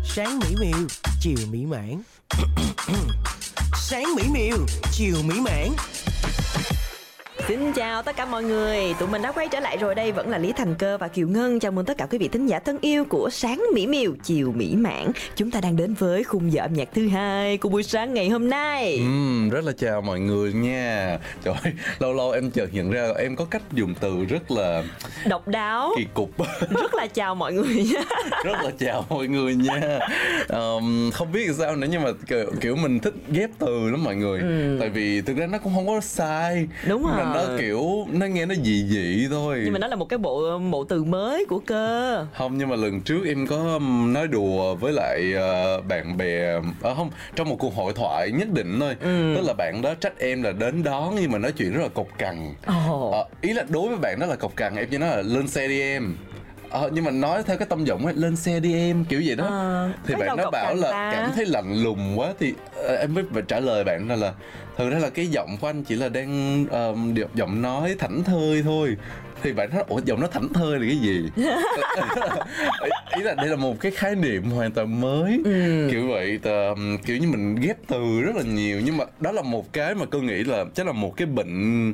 Sáng mỹ miều, chiều mỹ mãn. Sáng mỹ miều, chiều mỹ mãn. Xin chào tất cả mọi người, tụi mình đã quay trở lại rồi đây, vẫn là Lý Thành Cơ và Kiều Ngân. Chào mừng tất cả quý vị thính giả thân yêu của Sáng Mỹ Miều, Chiều Mỹ Mãn. Chúng ta đang đến với khung giờ âm nhạc thứ 2 của buổi sáng ngày hôm nay. Rất là chào mọi người nha. Trời ơi, lâu lâu em chợt nhận ra em có cách dùng từ rất là độc đáo, kỳ cục. Rất là chào mọi người nha. Rất là chào mọi người nha. Không biết sao nữa nhưng mà kiểu mình thích ghép từ lắm mọi người. Tại vì thực ra nó cũng không có sai. Đúng rồi. Nó kiểu nó nghe nó dị dị thôi. Nhưng mà nó là một cái bộ từ mới của Cơ. Không, nhưng mà lần trước em có nói đùa với lại bạn bè không, trong một cuộc hội thoại nhất định thôi. Tức là bạn đó trách em là đến đón nhưng mà nói chuyện rất là cộc cằn. Ý là đối với bạn đó là cộc cằn, em chỉ nói là lên xe đi em. Nhưng mà nói theo cái tông giọng ấy, lên xe đi em, kiểu vậy đó. Thì bạn nó bảo là cảm thấy lạnh lùng quá. Thì em mới trả lời bạn là thực ra là cái giọng của anh chỉ là đang giọng nói thảnh thơi thôi. Thì bạn nói, ủa giọng nó thảnh thơi là cái gì? Ý là đây là một cái khái niệm hoàn toàn mới. Kiểu vậy, kiểu như mình ghép từ rất là nhiều. Nhưng mà đó là một cái mà tôi nghĩ là chắc là một cái bệnh